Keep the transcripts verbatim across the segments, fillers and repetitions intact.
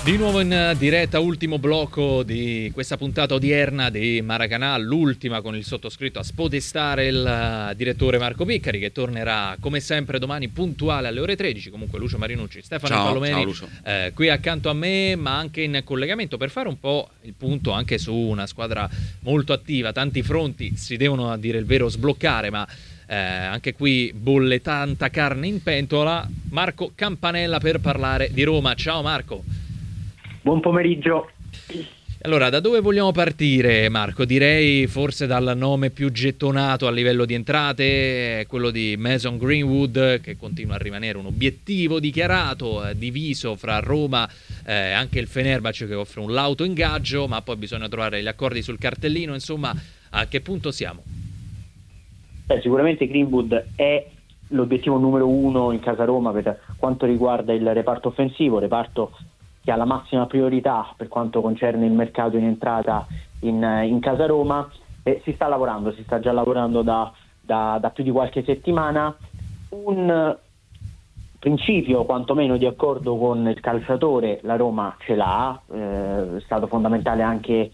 Di nuovo in diretta, ultimo blocco di questa puntata odierna di Maracanà, l'ultima con il sottoscritto a spodestare il direttore Marco Piccari, che tornerà come sempre domani puntuale alle ore tredici. Comunque Lucio Marinucci, Stefano ciao, Palomeni ciao eh, qui accanto a me, ma anche in collegamento per fare un po' il punto anche su una squadra molto attiva. Tanti fronti si devono, a dire il vero, sbloccare, ma Eh, anche qui bolle tanta carne in pentola. Marco Campanella per parlare di Roma. Ciao Marco. Buon pomeriggio. Allora, da dove vogliamo partire, Marco? Direi forse dal nome più gettonato a livello di entrate, quello di Mason Greenwood, che continua a rimanere un obiettivo dichiarato, eh, diviso fra Roma e eh, anche il Fenerbahce, che offre un lauto ingaggio, ma poi bisogna trovare gli accordi sul cartellino. Insomma, a che punto siamo? Beh, sicuramente Greenwood è l'obiettivo numero uno in casa Roma per quanto riguarda il reparto offensivo, reparto che ha la massima priorità per quanto concerne il mercato in entrata in, in casa Roma, e si sta lavorando, si sta già lavorando da, da, da più di qualche settimana. Un principio quantomeno di accordo con il calciatore la Roma ce l'ha, eh, è stato fondamentale anche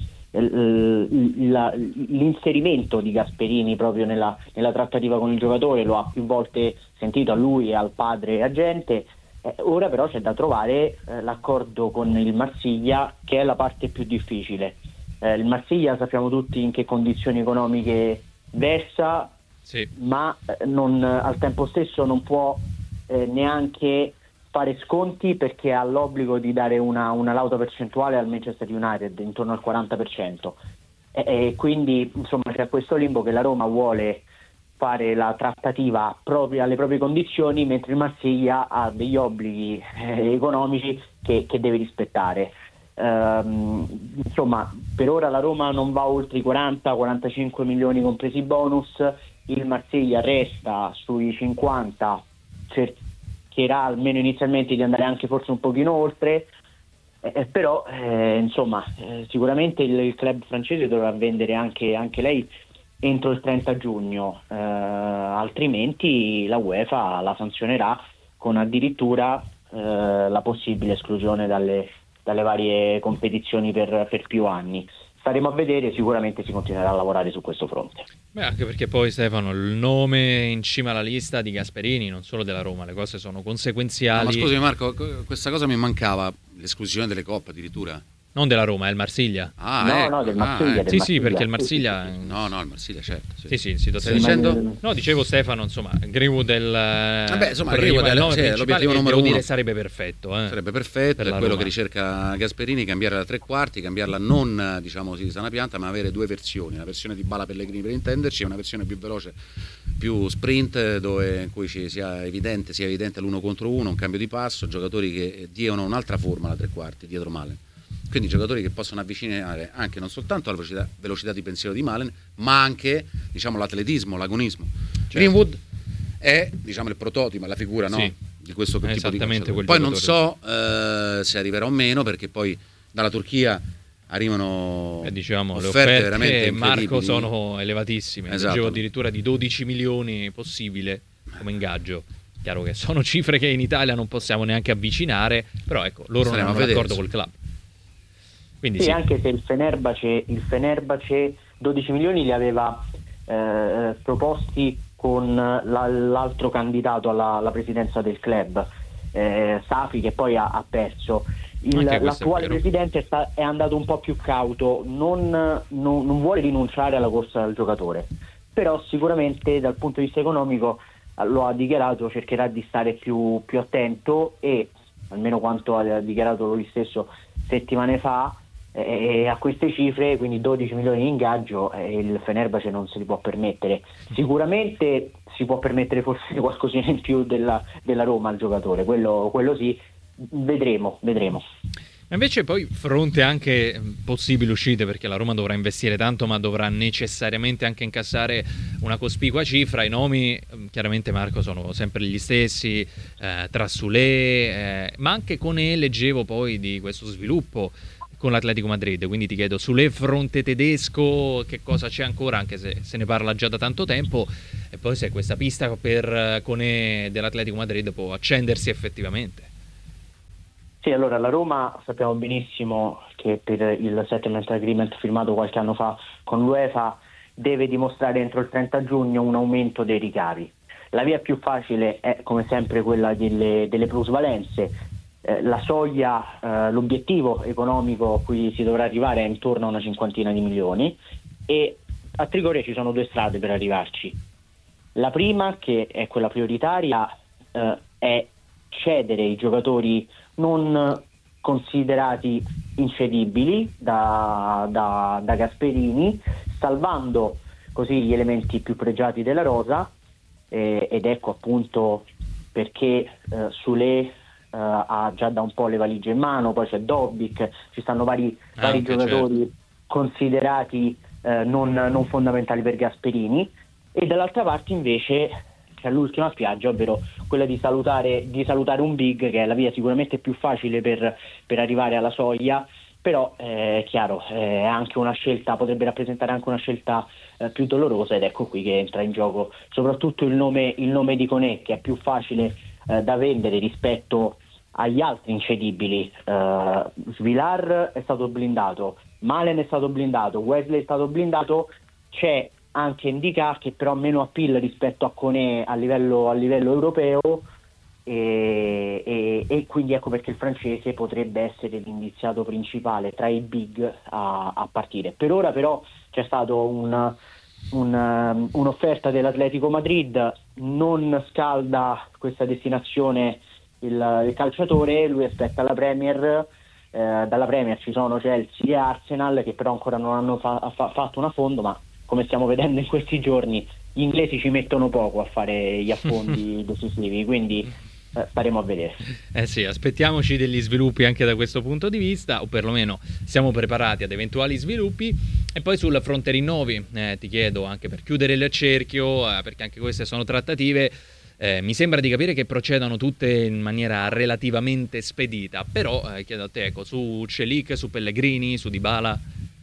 l'inserimento di Gasperini proprio nella, nella trattativa con il giocatore, lo ha più volte sentito a lui e al padre agente. Eh, ora però c'è da trovare eh, l'accordo con il Marsiglia, che è la parte più difficile. Eh, il Marsiglia sappiamo tutti in che condizioni economiche versa, sì. ma eh, non, al tempo stesso non può eh, neanche fare sconti, perché ha l'obbligo di dare una, una lauta percentuale al Manchester United intorno al quaranta per cento, e, e quindi insomma c'è questo limbo che la Roma vuole fare la trattativa proprio alle proprie condizioni, mentre il Marsiglia ha degli obblighi eh, economici che, che deve rispettare. Ehm, insomma, per ora la Roma non va oltre i quaranta quarantacinque milioni compresi i bonus, il Marsiglia resta sui cinquanta, cercherà almeno inizialmente di andare anche forse un pochino oltre, eh, però eh, insomma eh, sicuramente il, il club francese dovrà vendere anche, anche lei entro il trenta giugno, eh, altrimenti la UEFA la sanzionerà con addirittura eh, la possibile esclusione dalle, dalle varie competizioni per, per più anni. Staremo a vedere, sicuramente si continuerà a lavorare su questo fronte. Beh, anche perché poi, Stefano, il nome in cima alla lista di Gasperini, non solo della Roma, le cose sono conseguenziali. No, ma scusami Marco, questa cosa mi mancava, l'esclusione delle coppe addirittura. Non della Roma, è il Marsiglia. Ah, no, ecco. no, del Marsiglia. Ah, del sì, Marsiglia. sì, perché il Marsiglia... No, no, il Marsiglia, certo. Sì, sì, sì, sì, stai dicendo? No, dicevo Stefano, insomma, Greenwood è il... Vabbè, insomma, prima, Greenwood è il nome sì, principale, l'obiettivo e numero devo uno. dire sarebbe perfetto. Eh, sarebbe perfetto, per è la quello Roma. che ricerca Gasperini, cambiarla da tre quarti, cambiarla non, diciamo, sì, sana pianta, ma avere due versioni, una versione di Bala Pellegrini per intenderci e una versione più veloce, più sprint, dove in cui ci sia evidente, sia evidente l'uno contro uno, un cambio di passo, giocatori che diano un'altra forma alla tre quarti dietro Malen. Quindi giocatori che possono avvicinare anche non soltanto la velocità, velocità di pensiero di Malen, ma anche, diciamo, l'atletismo, l'agonismo. Certo. Greenwood è, diciamo, il prototipo, la figura, no? Sì, di questo tipo di calciatore. Poi giocatore. Non so eh, se arriverà o meno, perché poi dalla Turchia arrivano eh, diciamo, offerte, le offerte veramente Marco sono elevatissime. Esatto. Leggevo addirittura di dodici milioni possibile come ingaggio. Chiaro che sono cifre che in Italia non possiamo neanche avvicinare, però ecco, loro Staremo non hanno l'accordo col club. Quindi sì, sì, anche se il Fenerbahce, il Fenerbahce dodici milioni li aveva eh, proposti con la, l'altro candidato alla, alla presidenza del club, eh, Safi, che poi ha, ha perso. Il, l'attuale presidente sta, è andato un po' più cauto, non, non, non vuole rinunciare alla corsa del giocatore, però sicuramente dal punto di vista economico lo ha dichiarato, cercherà di stare più, più attento, e almeno quanto ha dichiarato lui stesso settimane fa, e a queste cifre, quindi dodici milioni di ingaggio, eh, il Fenerbahce non se li può permettere. Sicuramente si può permettere forse qualcosina in più della, della Roma al giocatore, quello, quello sì, vedremo, vedremo. Invece poi fronte anche possibili uscite, perché la Roma dovrà investire tanto, ma dovrà necessariamente anche incassare una cospicua cifra. I nomi chiaramente, Marco, sono sempre gli stessi, eh, Trassulé, eh, ma anche Koné, leggevo poi di questo sviluppo con l'Atletico Madrid, quindi ti chiedo sulle fronte tedesco che cosa c'è ancora, anche se se ne parla già da tanto tempo, e poi se questa pista per Koné dell'Atletico Madrid può accendersi effettivamente. Sì, allora la Roma sappiamo benissimo che per il settlement agreement firmato qualche anno fa con l'UEFA deve dimostrare entro il trenta giugno un aumento dei ricavi. La via più facile è come sempre quella delle, delle plusvalenze. Eh, la soglia, eh, l'obiettivo economico a cui si dovrà arrivare è intorno a una cinquantina di milioni e a Trigoria ci sono due strade per arrivarci. La prima, che è quella prioritaria, eh, è cedere i giocatori non considerati incedibili da, da, da Gasperini, salvando così gli elementi più pregiati della rosa, eh, ed ecco appunto perché eh, Soulé eh, ha già da un po' le valigie in mano, poi c'è Dobbik, ci stanno vari, ah, vari okay, giocatori certo. considerati eh, non, non fondamentali per Gasperini, e dall'altra parte invece c'è l'ultima spiaggia, ovvero quella di salutare, di salutare un big, che è la via sicuramente più facile per, per arrivare alla soglia, però eh, è chiaro, è anche una scelta, potrebbe rappresentare anche una scelta eh, più dolorosa, ed ecco qui che entra in gioco soprattutto il nome, il nome di Koné, che è più facile eh, da vendere rispetto agli altri incedibili. eh, Svilar è stato blindato, Malen è stato blindato, Wesley è stato blindato, c'è anche Ndicà che però ha meno appeal rispetto a Koné a livello, a livello europeo, e, e, e quindi ecco perché il francese potrebbe essere l'indiziato principale tra i big a, a partire. Per ora però c'è stato un, un, un'offerta dell'Atletico Madrid, non scalda questa destinazione il, il calciatore, lui aspetta la Premier. Eh, dalla Premier ci sono Chelsea e Arsenal che però ancora non hanno fa- fa- fatto un affondo, ma come stiamo vedendo in questi giorni gli inglesi ci mettono poco a fare gli affondi decisivi, quindi eh, staremo a vedere. Eh sì, aspettiamoci degli sviluppi anche da questo punto di vista, o perlomeno siamo preparati ad eventuali sviluppi. E poi sul fronte rinnovi, eh, ti chiedo, anche per chiudere il cerchio, eh, perché anche queste sono trattative, eh, mi sembra di capire che procedano tutte in maniera relativamente spedita, però eh, chiedo a te, ecco, su Celik, su Pellegrini, su Dybala.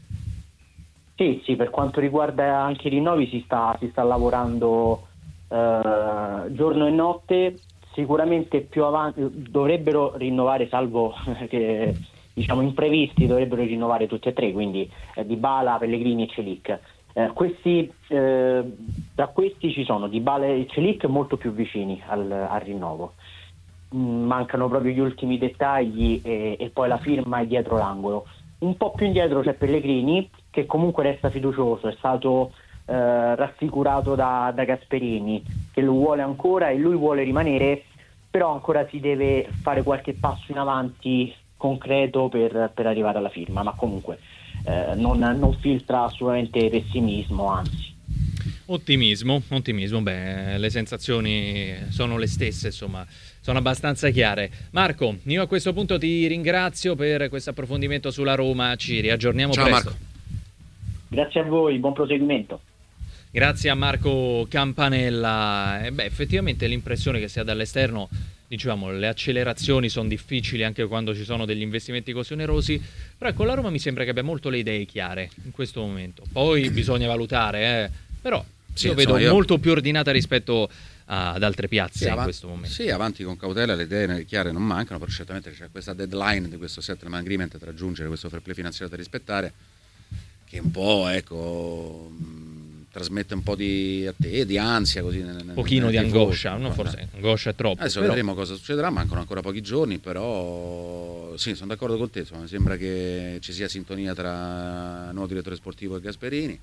Sì, sì, per quanto riguarda anche i rinnovi si sta, si sta lavorando eh, giorno e notte. Sicuramente più avanti dovrebbero rinnovare, salvo che diciamo imprevisti, dovrebbero rinnovare tutti e tre, quindi eh, Dybala, Pellegrini e Celik. Eh, questi, eh, tra questi ci sono Dybala e Celik molto più vicini al, al rinnovo. Mm, mancano proprio gli ultimi dettagli e, e poi la firma è dietro l'angolo. Un po' più indietro c'è Pellegrini, che comunque resta fiducioso, è stato eh, rassicurato da, da Gasperini, che lo vuole ancora e lui vuole rimanere, però ancora si deve fare qualche passo in avanti concreto per, per arrivare alla firma, ma comunque eh, non, non filtra assolutamente pessimismo, anzi. Ottimismo, ottimismo, beh, le sensazioni sono le stesse, insomma, sono abbastanza chiare. Marco, io a questo punto ti ringrazio per questo approfondimento sulla Roma, ci riaggiorniamo Ciao, presto. Marco. Grazie a voi, buon proseguimento. Grazie a Marco Campanella. E beh, effettivamente l'impressione che si ha dall'esterno, diciamo, le accelerazioni sono difficili anche quando ci sono degli investimenti così onerosi, però con la Roma mi sembra che abbia molto le idee chiare in questo momento. Poi bisogna valutare, eh, però sì, io insomma, vedo io... molto più ordinata rispetto ad altre piazze sì, in avanti, questo momento. Sì, avanti con cautela, le idee chiare non mancano, però certamente c'è questa deadline di questo settlement agreement da raggiungere, questo fair play finanziario da rispettare, che un po', ecco, mh, trasmette un po' di, a te, di ansia, così. Un pochino di angoscia, no, forse eh. angoscia è troppo. Adesso però... vedremo cosa succederà, mancano ancora pochi giorni, però sì, sono d'accordo con te, insomma, mi sembra che ci sia sintonia tra il nuovo direttore sportivo e Gasperini,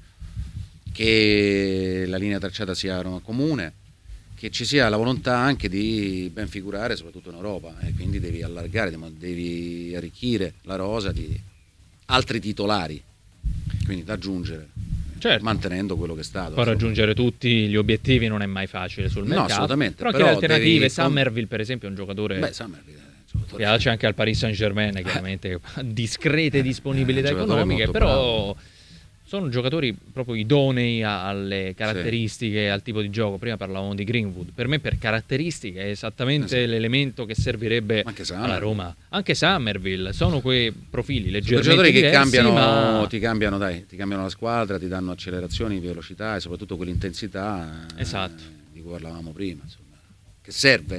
che la linea tracciata sia comune, che ci sia la volontà anche di ben figurare soprattutto in Europa, e quindi devi allargare, devi arricchire la rosa di altri titolari, quindi da aggiungere, certo, mantenendo quello che è stato. Poi raggiungere tutti gli obiettivi non è mai facile sul mercato. No, assolutamente. Però, però che alternative, devi... Summerville per esempio è un giocatore... Beh, Summerville piace anche al Paris Saint-Germain, chiaramente discrete disponibilità economiche, però... bravo. Sono giocatori proprio idonei alle caratteristiche, sì, al tipo di gioco. Prima parlavamo di Greenwood. Per me per caratteristiche è esattamente, sì, l'elemento che servirebbe alla Roma. Anche Summerville, sono quei profili leggermente giocatori diversi, che cambiano, ma... ti cambiano, dai, ti cambiano la squadra, ti danno accelerazioni, velocità e soprattutto quell'intensità, esatto, eh, di cui parlavamo prima, insomma, che serve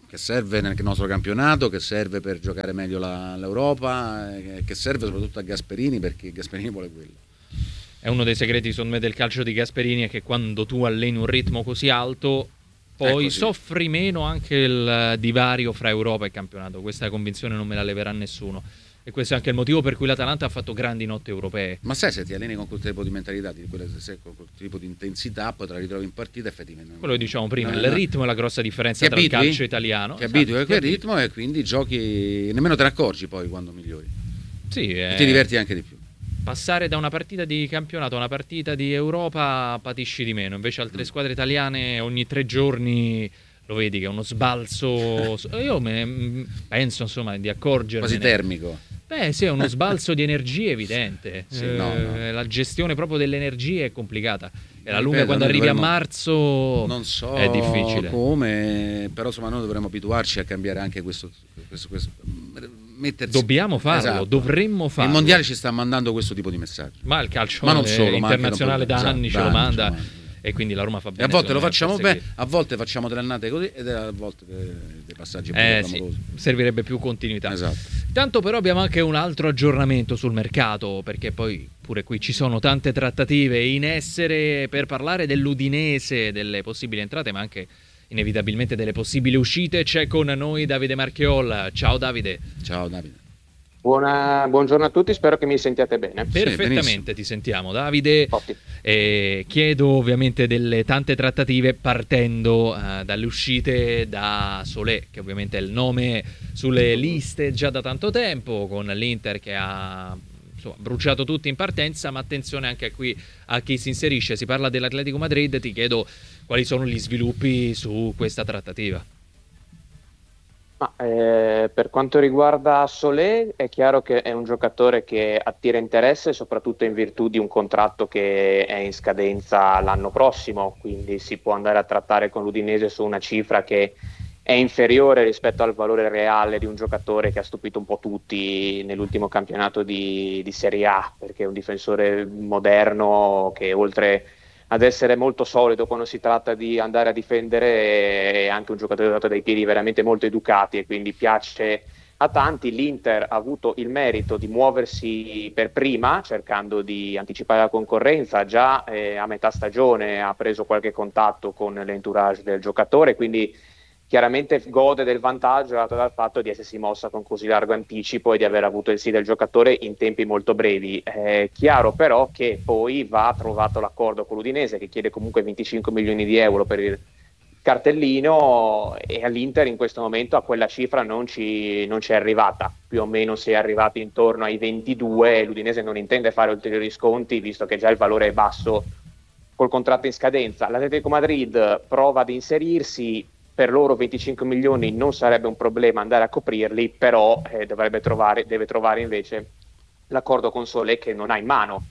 che serve nel nostro campionato, che serve per giocare meglio la, l'Europa, eh, che serve soprattutto a Gasperini, perché Gasperini vuole quello. È uno dei segreti secondo me del calcio di Gasperini, è che quando tu alleni un ritmo così alto poi soffri meno anche il divario fra Europa e campionato. Questa convinzione non me la leverà nessuno, e questo è anche il motivo per cui l'Atalanta ha fatto grandi notti europee. Ma sai, se ti alleni con quel tipo di mentalità, di quelle, se, con quel tipo di intensità, poi te la ritrovi in partita, effettivamente. Quello che diciamo prima, no, il no. ritmo è la grossa differenza Ti tra abitui? il calcio italiano. Ti abitui Esatto, a quel ti ritmo e quindi giochi, nemmeno te ne accorgi poi quando migliori. Sì, E eh, ti diverti anche di più. passare da una partita di campionato a una partita di Europa patisci di meno, invece altre squadre italiane ogni tre giorni lo vedi che è uno sbalzo. Io me, penso insomma di accorgermene. Quasi termico. Beh sì, è uno sbalzo di energie evidente. Sì, eh, no, no. La gestione proprio delle energie è complicata. E la lunga Ripeto, quando noi arrivi dovremmo- a marzo Non so è difficile. come, però insomma noi dovremmo abituarci a cambiare anche questo, questo, questo mettersi. Dobbiamo farlo, Esatto. dovremmo farlo. Il mondiale ci sta mandando questo tipo di messaggio. Ma il calcio Ma non eh, solo, ma anche internazionale da dopo- anni esatto, ce lo da anni ce manda, lo manda. e quindi la Roma fa E bene. a volte lo secondo me, facciamo a bene, perseguire. a volte facciamo delle annate così ed a volte dei, dei passaggi più Eh sì, clamorosi. servirebbe più continuità. Esatto. Tanto però abbiamo anche un altro aggiornamento sul mercato, perché poi pure qui ci sono tante trattative in essere per parlare dell'Udinese, delle possibili entrate, ma anche inevitabilmente delle possibili uscite. C'è con noi Davide Marchiolla. Ciao Davide. Ciao Davide. Buona, buongiorno a tutti, spero che mi sentiate bene. Perfettamente, benissimo. ti sentiamo Davide. Ottimo. E chiedo ovviamente delle tante trattative partendo uh, dalle uscite da Solé, che ovviamente è il nome sulle liste già da tanto tempo, con l'Inter che ha insomma, bruciato tutti in partenza, ma attenzione anche qui a chi si inserisce. Si parla dell'Atletico Madrid, ti chiedo quali sono gli sviluppi su questa trattativa. Ma, eh, per quanto riguarda Solé, è chiaro che è un giocatore che attira interesse, soprattutto in virtù di un contratto che è in scadenza l'anno prossimo, quindi si può andare a trattare con l'Udinese su una cifra che è inferiore rispetto al valore reale di un giocatore che ha stupito un po' tutti nell'ultimo campionato di, di Serie A, perché è un difensore moderno che, oltre ad essere molto solido quando si tratta di andare a difendere, è anche un giocatore dotato dai piedi veramente molto educati, e quindi piace a tanti. L'Inter ha avuto il merito di muoversi per prima, cercando di anticipare la concorrenza. Già eh, a metà stagione ha preso qualche contatto con l'entourage del giocatore, quindi chiaramente gode del vantaggio dato dal fatto di essersi mossa con così largo anticipo e di aver avuto il sì del giocatore in tempi molto brevi. È chiaro però che poi va trovato l'accordo con l'Udinese, che chiede comunque venticinque milioni di euro per il cartellino, e all'Inter in questo momento a quella cifra non ci, non ci è arrivata. Più o meno si è arrivati intorno ai ventidue, e l'Udinese non intende fare ulteriori sconti visto che già il valore è basso col contratto in scadenza. L'Atletico Madrid prova ad inserirsi. Per loro venticinque milioni non sarebbe un problema andare a coprirli, però eh, dovrebbe trovare, deve trovare invece l'accordo con Solé, che non ha in mano.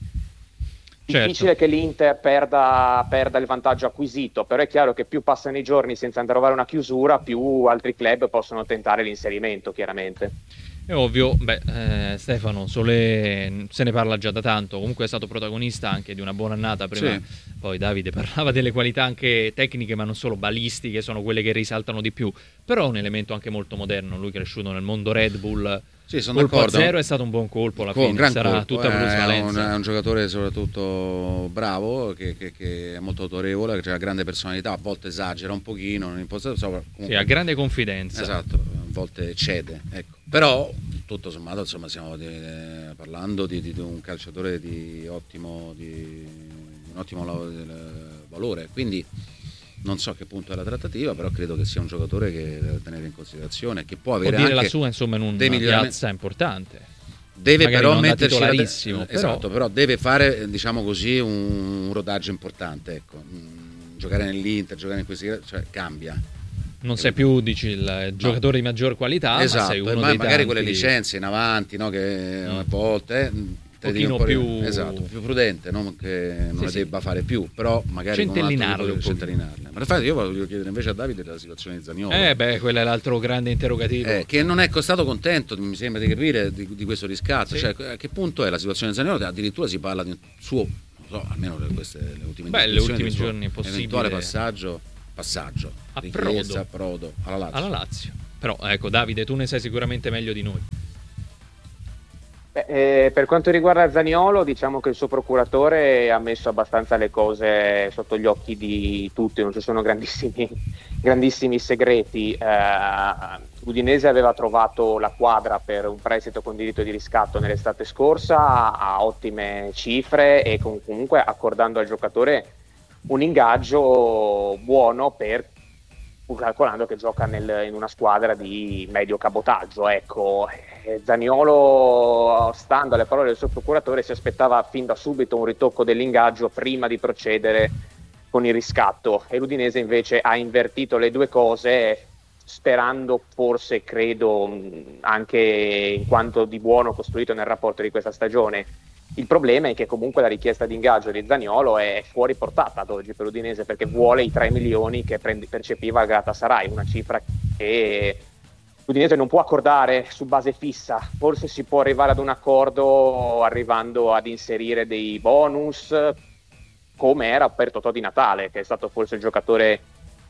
Difficile Certo. che l'Inter perda, perda il vantaggio acquisito, però è chiaro che più passano i giorni senza trovare una chiusura, più altri club possono tentare l'inserimento, chiaramente. È ovvio, beh, eh, Stefano Solé se ne parla già da tanto, comunque è stato protagonista anche di una buona annata prima. Sì. Poi Davide parlava delle qualità anche tecniche, ma non solo, balistiche sono quelle che risaltano di più, però è un elemento anche molto moderno. Lui è cresciuto nel mondo Red Bull, Sì, sono colpo a d'accordo. zero è stato un buon colpo alla Con- fine, gran sarà colpo, tutta eh, è un, plusvalenza. è un giocatore soprattutto bravo, che, che- che è molto autorevole, che ha grande personalità, a volte esagera un pochino, non imposta- insomma, comunque- Sì, ha grande confidenza. Esatto, a volte cede, ecco. Però tutto sommato insomma stiamo di- eh, parlando di, di- di un calciatore di ottimo, di, un ottimo la- del- valore, quindi non so a che punto è la trattativa, però credo che sia un giocatore che deve tenere in considerazione, che può Può avere dire anche la sua insomma in una dei miglioramenti. piazza importante. Deve magari però non da metterci la- titolarissimo, però- esatto, però deve fare, diciamo così, un, un rodaggio importante, ecco. Mm, giocare nell'Inter, giocare in questi, cioè cambia. Non sei più, dici, il giocatore di maggior qualità, ma Esatto, sei uno ma dei magari tanti. quelle licenze in avanti, no, che Mm. a volte eh, te devi Pochino un po' ri- più- esatto, più prudente, non che non Sì, le sì. debba fare più, però magari con un altro Centellinarle tipo un di- po'. centellinarle. Ma infatti io voglio chiedere invece a Davide della situazione di Zaniolo. Eh beh, quello è l'altro grande interrogativo. Eh, che non è stato contento, mi sembra di capire, di, di questo riscatto. Sì. Cioè, a che punto è la situazione di Zaniolo? Addirittura si parla di un suo, non so, almeno per queste le ultime Beh, le discussioni, ultimi del suo giorni è possibile. eventuale passaggio passaggio, a richiesta, Prodo. Prodo alla Lazio. alla Lazio. Però ecco, Davide, tu ne sai sicuramente meglio di noi. Beh, eh, per quanto riguarda Zaniolo, diciamo che il suo procuratore ha messo abbastanza le cose sotto gli occhi di tutti, non ci sono grandissimi, grandissimi segreti. Eh, L'Udinese aveva trovato la quadra per un prestito con diritto di riscatto nell'estate scorsa a ottime cifre e con, comunque accordando al giocatore un ingaggio buono, per calcolando che gioca nel, in una squadra di medio cabotaggio. Ecco, Zaniolo, stando alle parole del suo procuratore, si aspettava fin da subito un ritocco dell'ingaggio prima di procedere con il riscatto, e l'Udinese invece ha invertito le due cose, sperando, forse credo, anche in quanto di buono costruito nel rapporto di questa stagione. Il problema è che comunque la richiesta di ingaggio di Zaniolo è fuori portata ad oggi per l'Udinese, perché vuole i tre milioni che prendi, percepiva il Galatasaray, una cifra che l'Udinese non può accordare su base fissa. Forse si può arrivare ad un accordo arrivando ad inserire dei bonus, come era per Totò Di Natale, che è stato forse il giocatore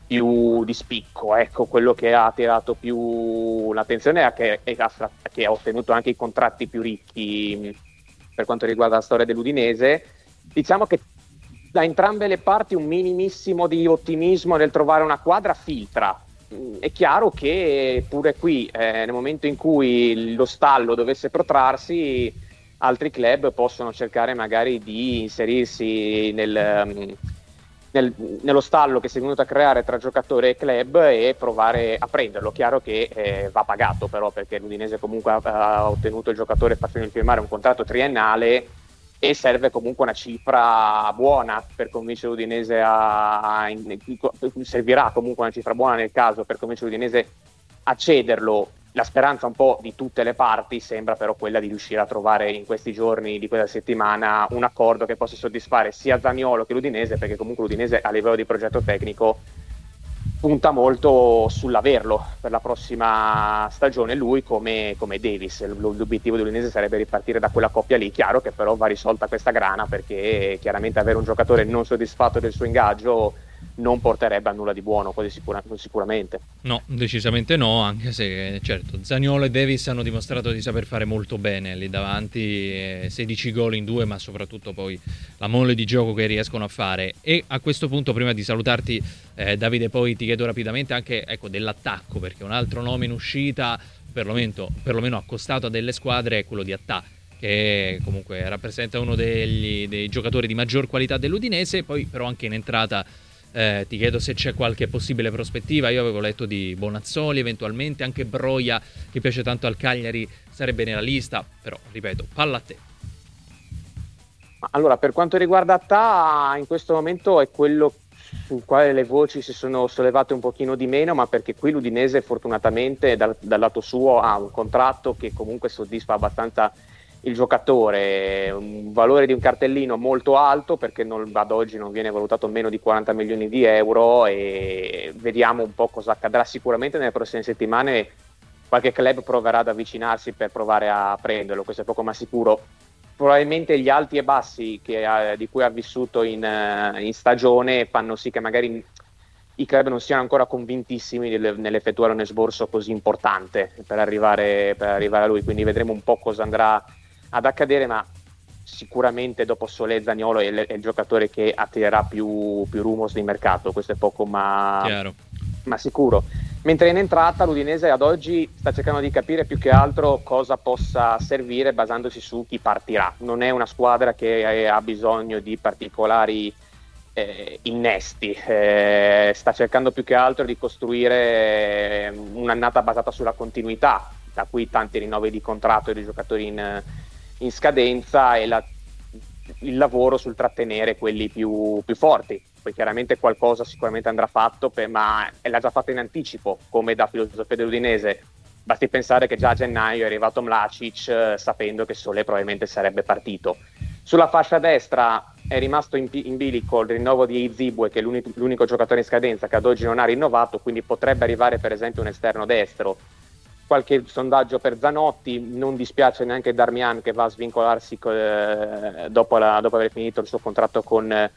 più di spicco, ecco, quello che ha attirato più l'attenzione è che, è che ha ottenuto anche i contratti più ricchi per quanto riguarda la storia dell'Udinese. Diciamo che da entrambe le parti un minimissimo di ottimismo nel trovare una quadra filtra. È chiaro che pure qui, eh, nel momento in cui lo stallo dovesse protrarsi, altri club possono cercare magari di inserirsi nel, um, nel, nello stallo che si è venuto a creare tra giocatore e club e provare a prenderlo. Chiaro che eh, va pagato però, perché l'Udinese comunque ha, ha ottenuto il giocatore facendo firmare un contratto triennale e serve comunque una cifra buona per convincere l'Udinese a, a servirà comunque una cifra buona nel caso per convincere l'Udinese a cederlo. La speranza un po' di tutte le parti sembra però quella di riuscire a trovare in questi giorni di quella settimana un accordo che possa soddisfare sia Zaniolo che l'Udinese, perché comunque l'Udinese a livello di progetto tecnico punta molto sull'averlo per la prossima stagione, lui come, come Davis. L'obiettivo dell'Udinese sarebbe ripartire da quella coppia lì. Chiaro che però va risolta questa grana, perché chiaramente avere un giocatore non soddisfatto del suo ingaggio non porterebbe a nulla di buono, quasi sicura, sicuramente. No, decisamente no, anche se certo Zaniolo e Davis hanno dimostrato di saper fare molto bene lì davanti, eh, sedici gol in due, ma soprattutto poi la mole di gioco che riescono a fare. E a questo punto, prima di salutarti, eh, Davide, poi ti chiedo rapidamente anche, ecco, dell'attacco, perché un altro nome in uscita, perlomeno, perlomeno accostato a delle squadre, è quello di Attà, che comunque rappresenta uno degli, dei giocatori di maggior qualità dell'Udinese. Poi però anche in entrata Eh, ti chiedo se c'è qualche possibile prospettiva. Io avevo letto di Bonazzoli, eventualmente anche Broja, che piace tanto al Cagliari, sarebbe nella lista, però ripeto, palla a te. Allora, per quanto riguarda Attà, in questo momento è quello sul quale le voci si sono sollevate un pochino di meno, ma perché qui l'Udinese fortunatamente dal, dal lato suo ha un contratto che comunque soddisfa abbastanza il giocatore, un valore di un cartellino molto alto, perché non, ad oggi non viene valutato meno di quaranta milioni di euro, e vediamo un po' cosa accadrà. Sicuramente nelle prossime settimane qualche club proverà ad avvicinarsi per provare a prenderlo, questo è poco ma sicuro. Probabilmente gli alti e bassi che ha, di cui ha vissuto in, in stagione fanno sì che magari i club non siano ancora convintissimi nell'effettuare un esborso così importante per arrivare, per arrivare a lui, quindi vedremo un po' cosa andrà ad accadere, ma sicuramente dopo Solé, Zaniolo è il, è il giocatore che attirerà più, più rumors di mercato, questo è poco ma, ma sicuro. Mentre in entrata l'Udinese ad oggi sta cercando di capire più che altro cosa possa servire basandosi su chi partirà. Non è una squadra che ha bisogno di particolari eh, innesti, eh, sta cercando più che altro di costruire un'annata basata sulla continuità, da cui tanti rinnovi di contratto di giocatori in in scadenza e la, il lavoro sul trattenere quelli più, più forti. Poi chiaramente qualcosa sicuramente andrà fatto, per, ma l'ha già fatto in anticipo, come da filosofia dell'Udinese. Basti pensare che già a gennaio è arrivato Mlacic eh, sapendo che Solé probabilmente sarebbe partito. Sulla fascia destra è rimasto in, in bilico il rinnovo di Izibue, che è l'unico, l'unico giocatore in scadenza che ad oggi non ha rinnovato, quindi potrebbe arrivare per esempio un esterno destro. Qualche sondaggio per Zanotti, non dispiace neanche Darmian che va a svincolarsi eh, dopo, la, dopo aver finito il suo contratto con,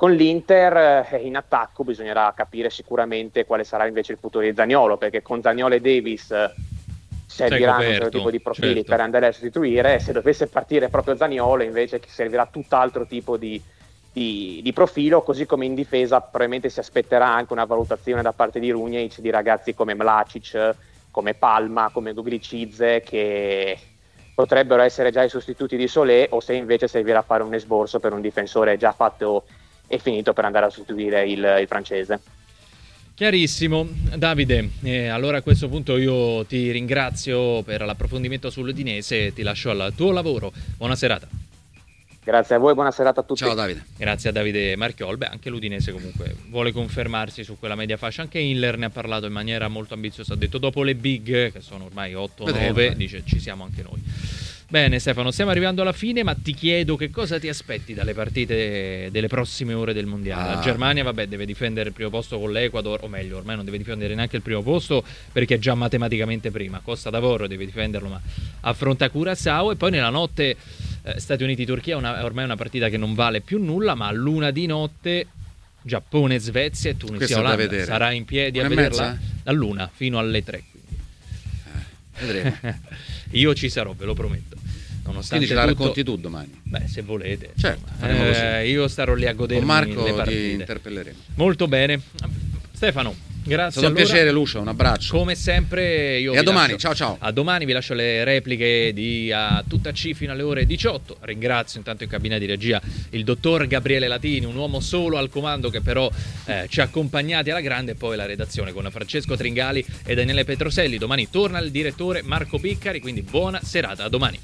Con l'Inter eh, in attacco bisognerà capire sicuramente quale sarà invece il futuro di Zaniolo, perché con Zaniolo e Davis eh, serviranno un certo tipo di profili, certo, per andare a sostituire. Se dovesse partire proprio Zaniolo invece servirà tutt'altro tipo di, di, di profilo, così come in difesa probabilmente si aspetterà anche una valutazione da parte di Runjaic di ragazzi come Mlacic, come Palma, come Duglicize, che potrebbero essere già i sostituti di Solé, o se invece servirà fare un esborso per un difensore già fatto e finito per andare a sostituire il, il francese. Chiarissimo. Davide, eh, allora a questo punto io ti ringrazio per l'approfondimento sull'Udinese e ti lascio al tuo lavoro. Buona serata. Grazie a voi, buona serata a tutti. Ciao Davide. Grazie a Davide Marchiol. Beh, anche l'Udinese comunque vuole confermarsi su quella media fascia. Anche Hiller ne ha parlato in maniera molto ambiziosa. Ha detto dopo le big, che sono ormai otto nove, dice ci siamo anche noi. Bene Stefano, stiamo arrivando alla fine, ma ti chiedo che cosa ti aspetti dalle partite delle prossime ore del Mondiale. Ah. La Germania, vabbè, deve difendere il primo posto con l'Ecuador, o meglio, ormai non deve difendere neanche il primo posto perché è già matematicamente prima. Costa d'Avorio deve difenderlo, ma affronta Curaçao. E poi nella notte eh, Stati Uniti-Turchia è ormai una partita che non vale più nulla, ma a luna di notte Giappone-Svezia e Tunisia-Olanda. Sarà in piedi a vederla a luna fino alle tre. Eh, vedremo. Io ci sarò, ve lo prometto. Nonostante Quindi ce la tutto, racconti tu domani? Beh, se volete. Certo, eh, io starò lì a godermi Con Marco le partite. Ti interpelleremo. Molto bene. Stefano, grazie. È stato allora, un piacere, Lucio, un abbraccio. Come sempre io E a domani, lascio, ciao ciao. A domani vi lascio le repliche di A Tutta C fino alle ore diciotto. Ringrazio intanto in cabina di regia il dottor Gabriele Latini, un uomo solo al comando che però eh, ci ha accompagnati alla grande, e poi la redazione con Francesco Tringali e Daniele Petroselli. Domani torna il direttore Marco Piccari, quindi buona serata, a domani.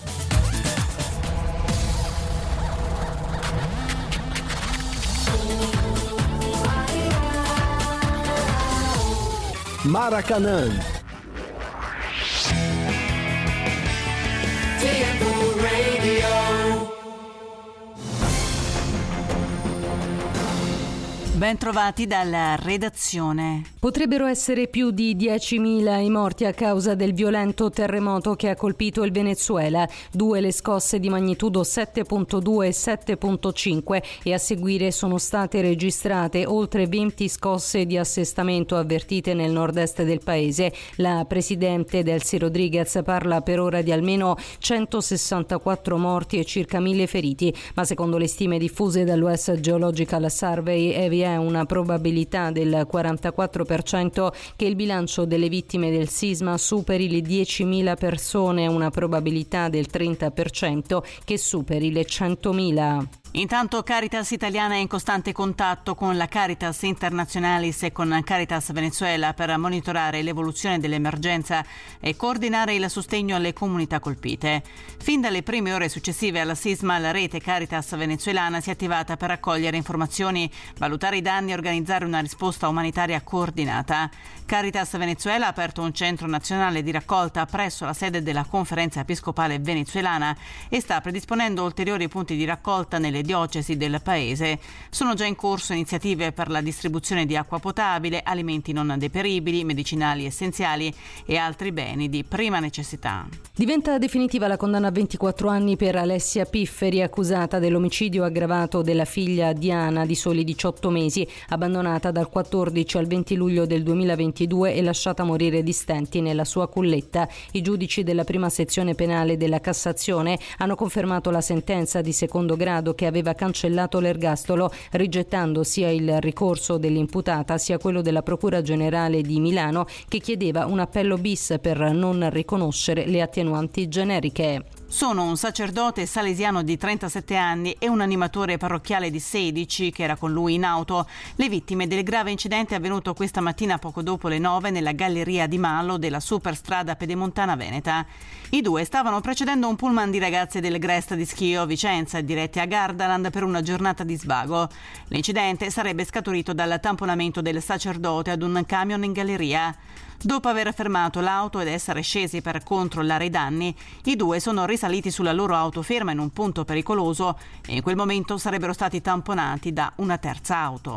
Maracanã. Ben trovati dalla redazione. Potrebbero essere più di diecimila i morti a causa del violento terremoto che ha colpito il Venezuela. Due le scosse di magnitudo sette virgola due e sette virgola cinque e a seguire sono state registrate oltre venti scosse di assestamento avvertite nel nord-est del paese. La presidente Delcy Rodriguez parla per ora di almeno centosessantaquattro morti e circa mille feriti, ma secondo le stime diffuse dall'U S Geological Survey vi è una probabilità del quarantaquattro per cento che il bilancio delle vittime del sisma superi le diecimila persone e una probabilità del trenta per cento che superi le centomila. Intanto Caritas Italiana è in costante contatto con la Caritas Internationalis e con Caritas Venezuela per monitorare l'evoluzione dell'emergenza e coordinare il sostegno alle comunità colpite. Fin dalle prime ore successive al sisma, la rete Caritas venezuelana si è attivata per raccogliere informazioni, valutare i danni e organizzare una risposta umanitaria coordinata. Caritas Venezuela ha aperto un centro nazionale di raccolta presso la sede della Conferenza Episcopale Venezuelana e sta predisponendo ulteriori punti di raccolta nelle diocesi del paese. Sono già in corso iniziative per la distribuzione di acqua potabile, alimenti non deperibili, medicinali essenziali e altri beni di prima necessità. Diventa definitiva la condanna a ventiquattro anni per Alessia Pifferi, accusata dell'omicidio aggravato della figlia Diana di soli diciotto mesi, abbandonata dal quattordici al venti luglio del duemilaventidue e lasciata morire di stenti nella sua culletta. I giudici della prima sezione penale della Cassazione hanno confermato la sentenza di secondo grado che aveva cancellato l'ergastolo, rigettando sia il ricorso dell'imputata sia quello della Procura Generale di Milano, che chiedeva un appello bis per non riconoscere le attenuanti generiche. Sono un sacerdote salesiano di trentasette anni e un animatore parrocchiale di sedici che era con lui in auto. Le vittime del grave incidente avvenuto questa mattina poco dopo le nove nella galleria di Malo della superstrada pedemontana veneta. I due stavano precedendo un pullman di ragazze del Grest di Schio Vicenza diretti a Gardaland per una giornata di svago. L'incidente sarebbe scaturito dal tamponamento del sacerdote ad un camion in galleria. Dopo aver fermato l'auto ed essere scesi per controllare i danni, i due sono risaliti sulla loro auto ferma in un punto pericoloso e in quel momento sarebbero stati tamponati da una terza auto.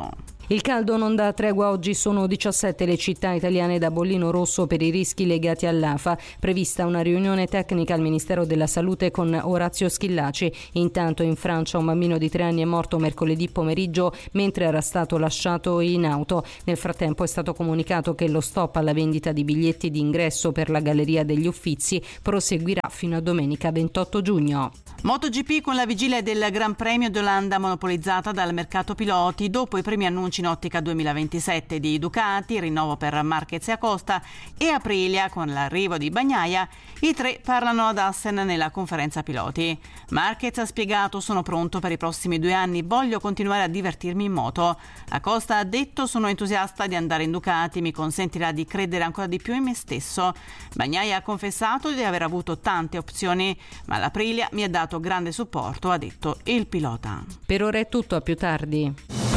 Il caldo non dà tregua, oggi sono diciassette le città italiane da bollino rosso per i rischi legati all'A F A. Prevista una riunione tecnica al Ministero della Salute con Orazio Schillaci. Intanto in Francia un bambino di tre anni è morto mercoledì pomeriggio mentre era stato lasciato in auto. Nel frattempo è stato comunicato che lo stop alla vendita di biglietti di ingresso per la Galleria degli Uffizi proseguirà fino a domenica ventotto giugno. MotoGP con la vigilia del Gran Premio d'Olanda monopolizzata dal mercato piloti dopo i primi annunci in ottica duemilaventisette di Ducati, rinnovo per Marquez e Acosta, e Aprilia con l'arrivo di Bagnaia. I tre parlano ad Assen nella conferenza piloti. Marquez ha spiegato: sono pronto per i prossimi due anni, voglio continuare a divertirmi in moto. Acosta ha detto: sono entusiasta di andare in Ducati, mi consentirà di credere ancora di più in me stesso. Bagnaia ha confessato di aver avuto tante opzioni, ma l'Aprilia mi ha dato grande supporto, ha detto il pilota. Per ora è tutto, a più tardi.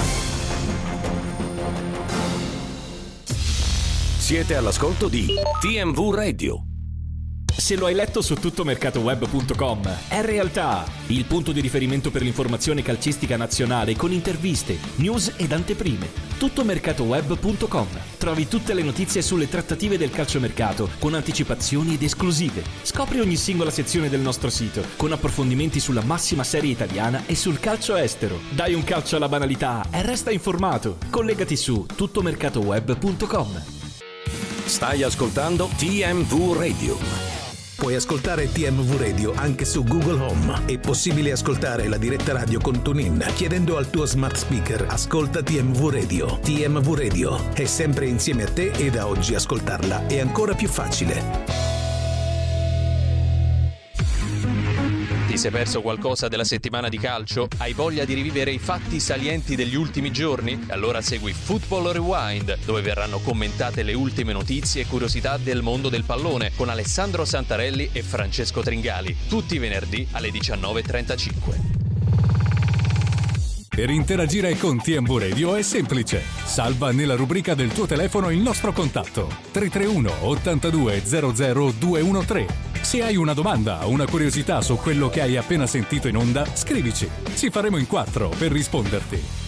Siete all'ascolto di T M V Radio. Se lo hai letto su tuttomercatoweb punto com, è realtà. Il punto di riferimento per l'informazione calcistica nazionale con interviste, news ed anteprime. tuttomercatoweb punto com. Trovi tutte le notizie sulle trattative del calciomercato con anticipazioni ed esclusive. Scopri ogni singola sezione del nostro sito con approfondimenti sulla massima serie italiana e sul calcio estero. Dai un calcio alla banalità e resta informato. Collegati su tuttomercatoweb punto com. Stai ascoltando T M V Radio. Puoi ascoltare T M V Radio anche su Google Home. È possibile ascoltare la diretta radio con TuneIn chiedendo al tuo smart speaker: ascolta T M V Radio. T M V Radio è sempre insieme a te e da oggi ascoltarla è ancora più facile. Ti sei perso qualcosa della settimana di calcio? Hai voglia di rivivere i fatti salienti degli ultimi giorni? Allora segui Football Rewind, dove verranno commentate le ultime notizie e curiosità del mondo del pallone con Alessandro Santarelli e Francesco Tringali, tutti i venerdì alle diciannove e trentacinque. Per interagire con T M V Radio è semplice. Salva nella rubrica del tuo telefono il nostro contatto tre tre uno ottantadue zero zero due uno tre. Se hai una domanda o una curiosità su quello che hai appena sentito in onda, scrivici. Ci faremo in quattro per risponderti.